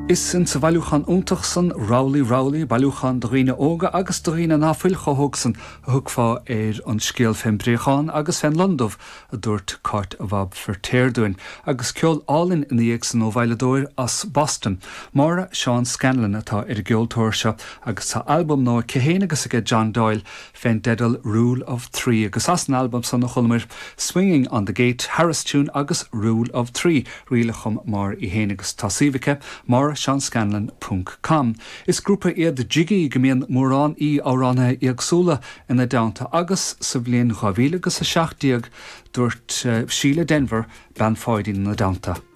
Is in sa bhailúchan úntach Rowley, bailúchan do riine óga agus do riine náfuilcha hógsan a thugfá an scéal fen brécháin agus fen London a dúirt cart a bhab fertéirúin agus ceol álinn in íag san óbhailedóir as Boston. Mára Sean Scanlon atá geoltóir se agus sa album ná cehéine agus ige John Doyle fen dedal Rule of Three agus as an album san chulmir Swinging on the Gate, Harris Tune agus Rule of Three rialachum mar I héine agus tasívice mar seanscanlon.com. Is grúpa iad de jiggy gomíon mórán I áránna iagsúla ina downta agus sa bblion 2017 dúirt Sheila Denver ban fáidín na downta.